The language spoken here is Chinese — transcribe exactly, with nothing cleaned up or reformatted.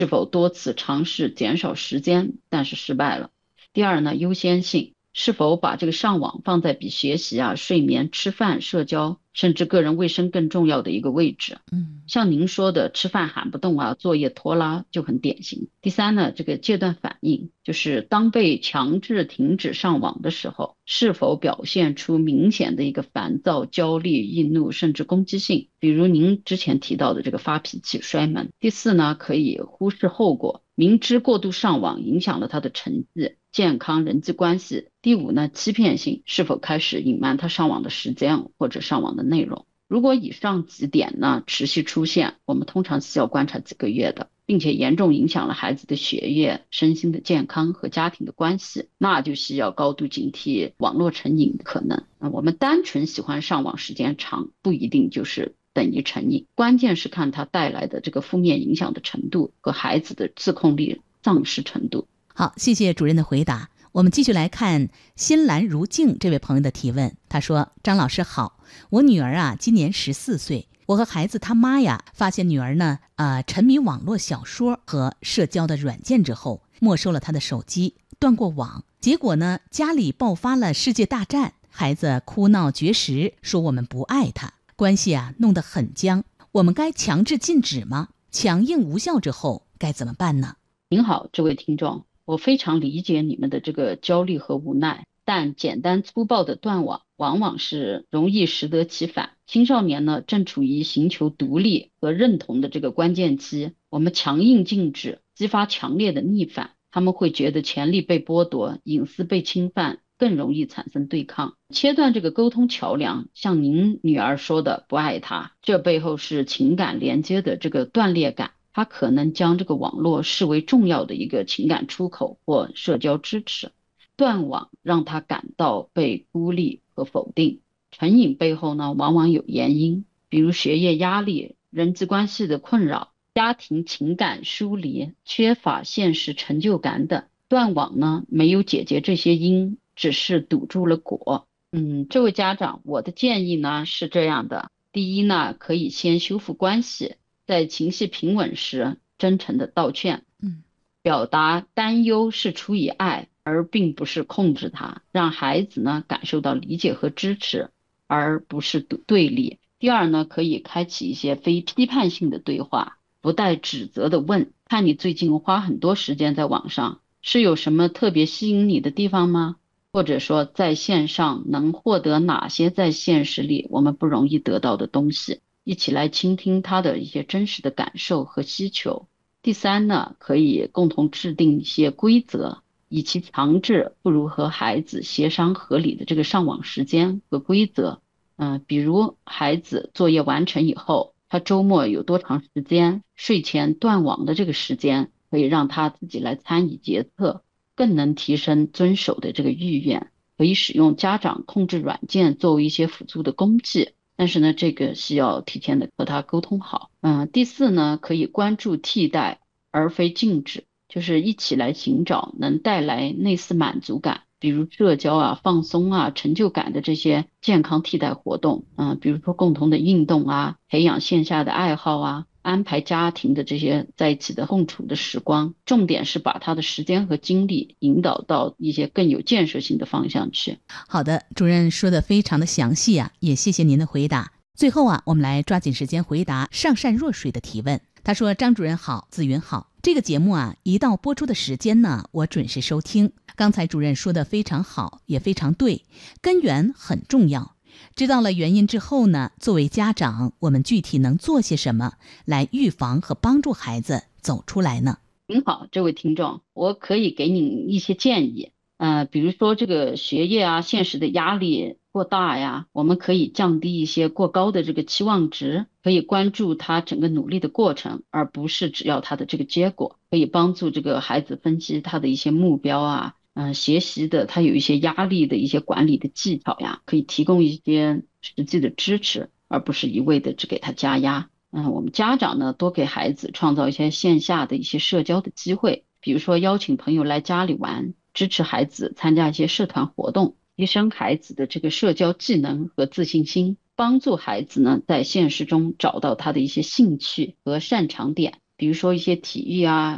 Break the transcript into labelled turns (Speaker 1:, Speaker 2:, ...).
Speaker 1: 是否多次尝试减少时间，但是失败了。第二呢，优先性，是否把这个上网放在比学习啊、睡眠、吃饭、社交，甚至个人卫生更重要的一个位置。
Speaker 2: 嗯。
Speaker 1: 像您说的，吃饭喊不动啊，作业拖拉就很典型。第三呢，这个戒断反应，就是当被强制停止上网的时候，是否表现出明显的一个烦躁、焦虑、易怒，甚至攻击性，比如您之前提到的这个发脾气、摔门。第四呢，可以忽视后果，明知过度上网影响了他的成绩、健康、人际关系。第五呢，欺骗性，是否开始隐瞒他上网的时间或者上网的内容。如果以上几点呢持续出现，我们通常需要观察几个月的，并且严重影响了孩子的学业、身心的健康和家庭的关系，那就需要高度警惕网络成瘾的可能。啊，我们单纯喜欢上网时间长，不一定就是等于成瘾，关键是看它带来的这个负面影响的程度和孩子的自控力丧失程度。
Speaker 2: 好，谢谢主任的回答。我们继续来看心兰如镜这位朋友的提问。他说：张老师好，我女儿啊今年十四岁，我和孩子他妈呀发现女儿呢呃沉迷网络小说和社交的软件之后，没收了她的手机，断过网。结果呢家里爆发了世界大战，孩子哭闹绝食，说我们不爱她，关系啊弄得很僵。我们该强制禁止吗？强硬无效之后该怎么办呢？
Speaker 1: 您好，这位听众，我非常理解你们的这个焦虑和无奈，但简单粗暴的断网往往是容易适得其反。青少年呢，正处于寻求独立和认同的这个关键期，我们强硬禁止，激发强烈的逆反，他们会觉得权利被剥夺，隐私被侵犯，更容易产生对抗。切断这个沟通桥梁，像您女儿说的不爱他，这背后是情感连接的这个断裂感。他可能将这个网络视为重要的一个情感出口或社交支持，断网让他感到被孤立和否定。成瘾背后呢，往往有原因，比如学业压力、人际关系的困扰、家庭情感疏离、缺乏现实成就感等。断网呢，没有解决这些因，只是堵住了果。嗯，这位家长，我的建议呢是这样的：第一呢，可以先修复关系。在情绪平稳时，真诚的道歉，
Speaker 2: 嗯。
Speaker 1: 表达担忧是出于爱，而并不是控制他，让孩子呢感受到理解和支持，而不是对立。第二呢，可以开启一些非批判性的对话，不带指责的问：看你最近花很多时间在网上，是有什么特别吸引你的地方吗？或者说，在线上能获得哪些在现实里我们不容易得到的东西？一起来倾听他的一些真实的感受和需求。第三呢，可以共同制定一些规则，与其强制，不如和孩子协商合理的这个上网时间和规则。嗯、呃，比如孩子作业完成以后，他周末有多长时间，睡前断网的这个时间，可以让他自己来参与决策，更能提升遵守的这个意愿。可以使用家长控制软件作为一些辅助的工具。但是呢，这个需要提前的和他沟通好。嗯，第四呢，可以关注替代而非禁止，就是一起来寻找能带来类似满足感，比如社交啊、放松啊、成就感的这些健康替代活动。嗯，比如说共同的运动啊，培养线下的爱好啊。安排家庭的这些在一起的共处的时光，重点是把他的时间和精力引导到一些更有建设性的方向去。
Speaker 2: 好的，主任说的非常的详细啊，也谢谢您的回答。最后啊，我们来抓紧时间回答上善若水的提问。他说：张主任好，子云好，这个节目啊，一到播出的时间呢，我准时收听。刚才主任说的非常好，也非常对，根源很重要。知道了原因之后呢，作为家长，我们具体能做些什么来预防和帮助孩子走出来呢？
Speaker 1: 您好，这位听众，我可以给你一些建议。呃，比如说这个学业啊，现实的压力过大呀，我们可以降低一些过高的这个期望值，可以关注他整个努力的过程，而不是只要他的这个结果。可以帮助这个孩子分析他的一些目标啊，嗯、呃，学习的他有一些压力的一些管理的技巧呀，可以提供一些实际的支持，而不是一味的只给他加压。嗯，我们家长呢，多给孩子创造一些线下的一些社交的机会，比如说邀请朋友来家里玩，支持孩子参加一些社团活动，提升孩子的这个社交技能和自信心，帮助孩子呢在现实中找到他的一些兴趣和擅长点，比如说一些体育啊、